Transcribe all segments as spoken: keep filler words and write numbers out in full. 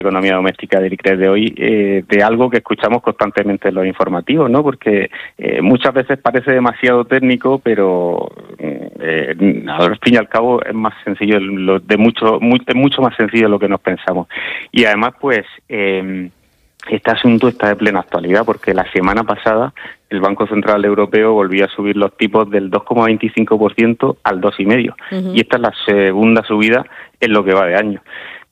economía doméstica del I C R E S de hoy, eh, de algo que escuchamos constantemente en los informativos, ¿no? Porque eh, muchas veces parece demasiado técnico, pero eh, al fin y al cabo es más sencillo, lo, de mucho, muy, es mucho más sencillo de lo que nos pensamos. Y además, pues, eh, este asunto está de plena actualidad, porque la semana pasada el Banco Central Europeo volvió a subir los tipos del dos coma veinticinco por ciento al dos coma cinco por ciento. Uh-huh. Y esta es la segunda subida en lo que va de año.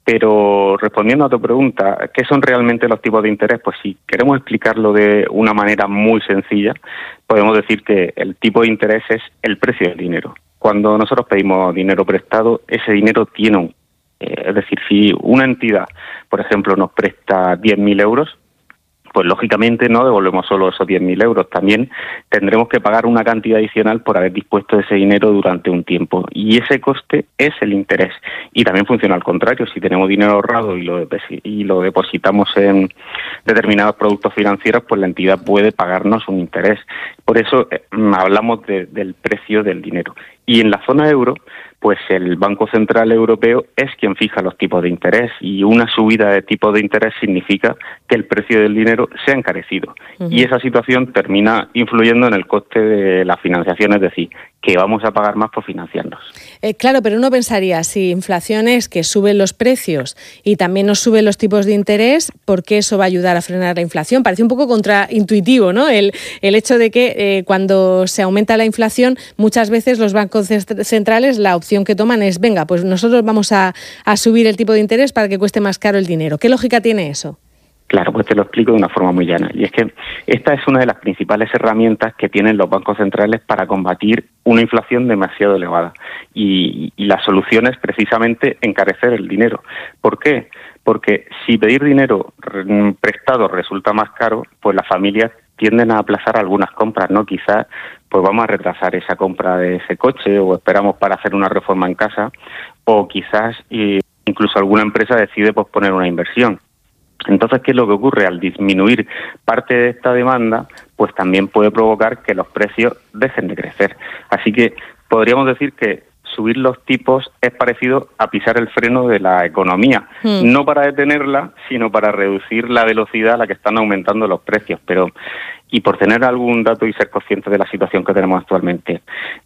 Pero respondiendo a tu pregunta, ¿qué son realmente los tipos de interés? Pues si queremos explicarlo de una manera muy sencilla, podemos decir que el tipo de interés es el precio del dinero. Cuando nosotros pedimos dinero prestado, ese dinero tiene un... Eh, es decir, si una entidad, por ejemplo, nos presta diez mil euros, pues lógicamente no devolvemos solo esos diez mil euros, también tendremos que pagar una cantidad adicional por haber dispuesto ese dinero durante un tiempo, y ese coste es el interés. Y también funciona al contrario: si tenemos dinero ahorrado y lo, y lo depositamos en determinados productos financieros, pues la entidad puede pagarnos un interés. Por eso eh, hablamos de, del precio del dinero. Y en la zona euro, pues el Banco Central Europeo es quien fija los tipos de interés, y una subida de tipos de interés significa que el precio del dinero se ha encarecido. Uh-huh. Y esa situación termina influyendo en el coste de la financiación, es decir, que vamos a pagar más por financiarnos. Eh, claro, pero uno pensaría, si inflación es que suben los precios y también nos suben los tipos de interés, ¿por qué eso va a ayudar a frenar la inflación? Parece un poco contraintuitivo, ¿no? El, el hecho de que eh, cuando se aumenta la inflación, muchas veces los bancos centrales, la opción que toman es, venga, pues nosotros vamos a, a subir el tipo de interés para que cueste más caro el dinero. ¿Qué lógica tiene eso? Claro, pues te lo explico de una forma muy llana. Y es que esta es una de las principales herramientas que tienen los bancos centrales para combatir una inflación demasiado elevada. Y, y la solución es precisamente encarecer el dinero. ¿Por qué? Porque si pedir dinero prestado resulta más caro, pues las familias tienden a aplazar algunas compras, ¿no? Quizás pues vamos a retrasar esa compra de ese coche, o esperamos para hacer una reforma en casa, o quizás eh, incluso alguna empresa decide posponer una inversión. Entonces, ¿qué es lo que ocurre? Al disminuir parte de esta demanda, pues también puede provocar que los precios dejen de crecer. Así que podríamos decir que subir los tipos es parecido a pisar el freno de la economía, mm. no para detenerla, sino para reducir la velocidad a la que están aumentando los precios. Pero, y por tener algún dato y ser conscientes de la situación que tenemos actualmente,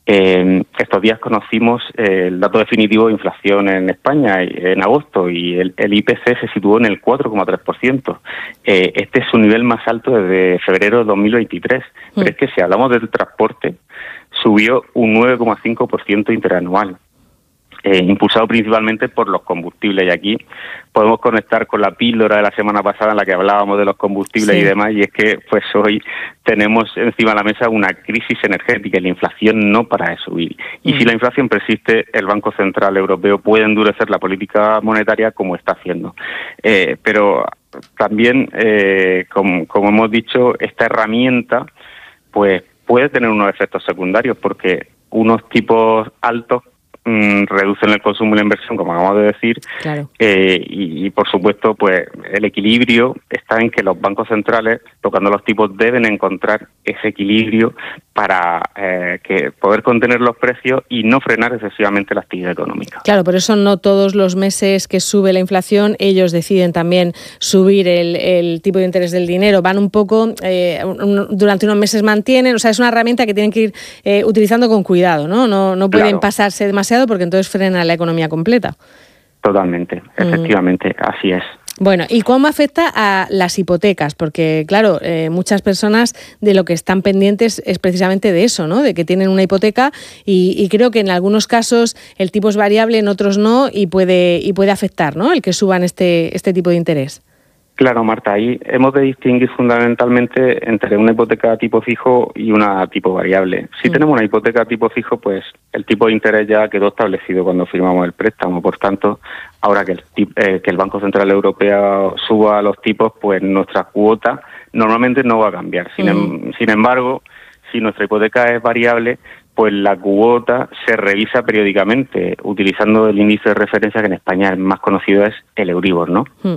eh, estos días conocimos eh, el dato definitivo de inflación en España en agosto, y el, el I P C se situó en el cuatro coma tres por ciento. Eh, este es su nivel más alto desde febrero de dos mil veintitrés. Mm. Pero es que si hablamos del transporte, subió un nueve coma cinco por ciento interanual, eh, impulsado principalmente por los combustibles. Y aquí podemos conectar con la píldora de la semana pasada en la que hablábamos de los combustibles, sí, y demás, y es que pues hoy tenemos encima de la mesa una crisis energética y la inflación no para de subir. Y mm. si la inflación persiste, el Banco Central Europeo puede endurecer la política monetaria como está haciendo. Eh, pero también, eh, como, como hemos dicho, esta herramienta pues puede tener unos efectos secundarios, porque unos tipos altos mmm, reducen el consumo y la inversión, como acabamos de decir, claro. eh, y, y, por supuesto, pues el equilibrio está en que los bancos centrales, tocando los tipos, deben encontrar ese equilibrio para eh, que poder contener los precios y no frenar excesivamente la actividad económica. Claro, por eso no todos los meses que sube la inflación, ellos deciden también subir el, el tipo de interés del dinero. Van un poco, eh, un, durante unos meses mantienen, o sea, es una herramienta que tienen que ir eh, utilizando con cuidado, ¿no? No, no pueden claro. pasarse demasiado, porque entonces frena la economía completa. Totalmente, efectivamente, mm. así es. Bueno, ¿y cómo afecta a las hipotecas? Porque, claro, eh, muchas personas de lo que están pendientes es precisamente de eso, ¿no? De que tienen una hipoteca y, y creo que en algunos casos el tipo es variable, en otros no, y puede y puede afectar, ¿no?, el que suban este este tipo de interés. Claro, Marta, ahí hemos de distinguir fundamentalmente entre una hipoteca tipo fijo y una tipo variable. Si mm. tenemos una hipoteca tipo fijo, pues el tipo de interés ya quedó establecido cuando firmamos el préstamo. Por tanto, ahora que el, eh, que el Banco Central Europeo suba los tipos, pues nuestra cuota normalmente no va a cambiar. Sin, mm. em, sin embargo, si nuestra hipoteca es variable, pues la cuota se revisa periódicamente utilizando el índice de referencia, que en España el más conocido es el Euribor, ¿no? Mm.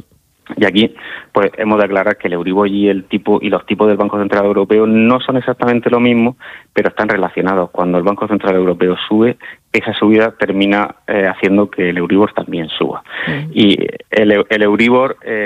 Y aquí, pues, hemos de aclarar que el Euribor y el tipo y los tipos del Banco Central Europeo no son exactamente lo mismo, pero están relacionados. Cuando el Banco Central Europeo sube, esa subida termina eh, haciendo que el Euribor también suba. Mm. Y el, el Euribor eh,